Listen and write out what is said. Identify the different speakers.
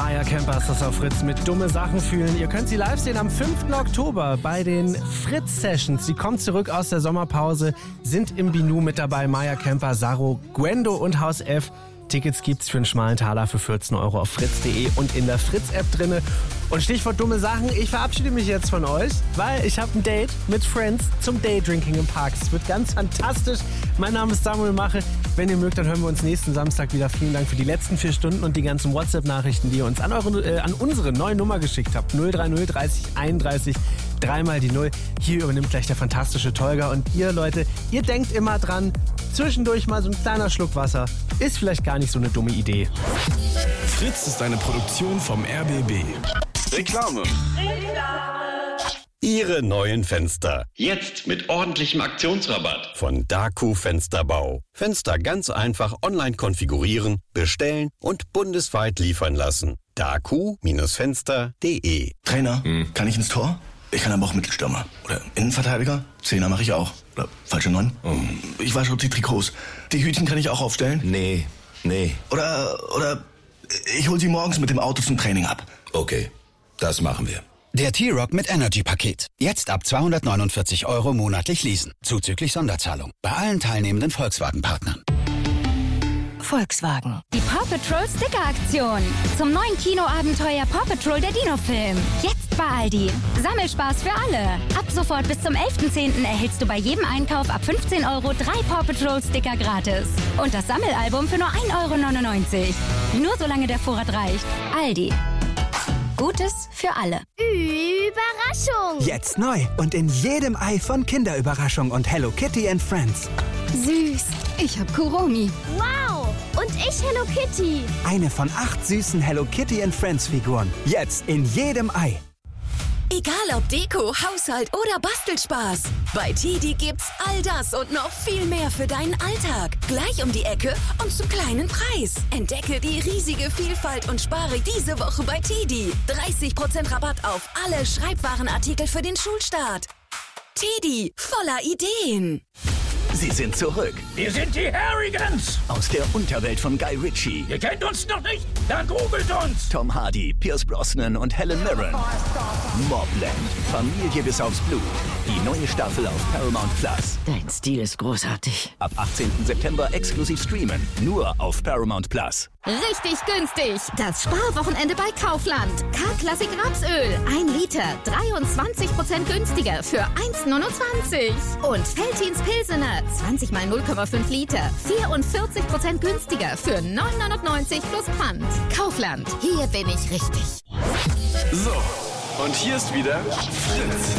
Speaker 1: Maya Kemper ist das auf Fritz mit Dumme Sachen fühlen. Ihr könnt sie live sehen am 5. Oktober bei den Fritz-Sessions. Sie kommt zurück aus der Sommerpause, sind im Binu mit dabei. Maya Kemper, Sarro, Gwendo und Haus F. Tickets gibt's für einen schmalen Taler für 14 € auf fritz.de und in der Fritz-App drinne. Und Stichwort dumme Sachen, ich verabschiede mich jetzt von euch, weil ich habe ein Date mit Friends zum Daydrinking im Park. Es wird ganz fantastisch. Mein Name ist Samuel Mache. Wenn ihr mögt, dann hören wir uns nächsten Samstag wieder. Vielen Dank für die letzten 4 Stunden und die ganzen WhatsApp-Nachrichten, die ihr uns an unsere neue Nummer geschickt habt. 030 30 31 3 die 0. Hier übernimmt gleich der fantastische Tolga. Und ihr Leute, ihr denkt immer dran, zwischendurch mal so ein kleiner Schluck Wasser ist vielleicht gar nicht so eine dumme Idee.
Speaker 2: Fritz ist eine Produktion vom RBB. Reklame.
Speaker 3: Ihre neuen Fenster.
Speaker 4: Jetzt mit ordentlichem Aktionsrabatt.
Speaker 3: Von Daku Fensterbau. Fenster ganz einfach online konfigurieren, bestellen und bundesweit liefern lassen. daku-fenster.de.
Speaker 5: Trainer, kann ich ins Tor? Ich kann aber auch Mittelstürmer. Oder Innenverteidiger? Zehner mache ich auch. Oder falsche 9? Ich wasche die Trikots. Die Hütchen kann ich auch aufstellen?
Speaker 6: Nee.
Speaker 5: Oder ich hol sie morgens mit dem Auto zum Training ab.
Speaker 6: Okay, das machen wir.
Speaker 7: Der T-Rock mit Energy-Paket. Jetzt ab 249 € monatlich leasen. Zuzüglich Sonderzahlung. Bei allen teilnehmenden Volkswagen-Partnern.
Speaker 8: Volkswagen. Die Paw Patrol Sticker-Aktion. Zum neuen Kinoabenteuer Paw Patrol der Dino-Film. Jetzt bei Aldi. Sammelspaß für alle. Ab sofort bis zum 11.10. erhältst du bei jedem Einkauf ab 15 € 3 Paw Patrol Sticker gratis. Und das Sammelalbum für nur 1,99 €. Nur solange der Vorrat reicht. Aldi. Gutes für alle.
Speaker 9: Überraschung!
Speaker 10: Jetzt neu und in jedem Ei von Kinderüberraschung und Hello Kitty and Friends.
Speaker 9: Süß. Ich hab Kuromi. Wow. Und ich Hello Kitty.
Speaker 10: Eine von 8 süßen Hello Kitty and Friends Figuren. Jetzt in jedem Ei.
Speaker 11: Egal ob Deko, Haushalt oder Bastelspaß. Bei TiDi gibt's all das und noch viel mehr für deinen Alltag. Gleich um die Ecke und zum kleinen Preis. Entdecke die riesige Vielfalt und spare diese Woche bei TiDi. 30% Rabatt auf alle Schreibwarenartikel für den Schulstart. TiDi, voller Ideen.
Speaker 5: Sie sind zurück.
Speaker 12: Wir sind die Harrigans.
Speaker 5: Aus der Unterwelt von Guy Ritchie.
Speaker 12: Ihr kennt uns noch nicht? Dann googelt uns.
Speaker 5: Tom Hardy, Pierce Brosnan und Helen Mirren. Mobland. Familie bis aufs Blut. Die neue Staffel auf Paramount Plus.
Speaker 13: Dein Stil ist großartig.
Speaker 5: Ab 18. September exklusiv streamen. Nur auf Paramount Plus.
Speaker 9: Richtig günstig. Das Sparwochenende bei Kaufland. K-Klassik Rapsöl. 1 Liter. 23% günstiger für 1,29 €. Und Veltins Pilsener. 20 mal 0,5 Liter. 44% günstiger für 9,99 € plus Pfand. Kaufland. Hier bin ich richtig.
Speaker 2: So, und hier ist wieder Fritz.